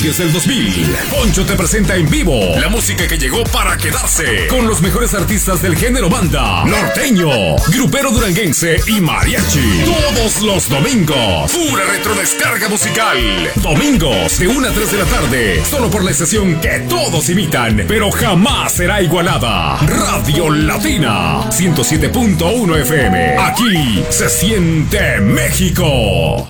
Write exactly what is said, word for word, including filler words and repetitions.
Desde el dos mil, Poncho te presenta en vivo la música que llegó para quedarse, con los mejores artistas del género banda, norteño, grupero duranguense y mariachi. Todos los domingos, pura retrodescarga musical. Domingos de una a tres de la tarde, solo por la estación que todos imitan, pero jamás será igualada. Radio Latina, ciento siete punto uno F M. Aquí se siente México.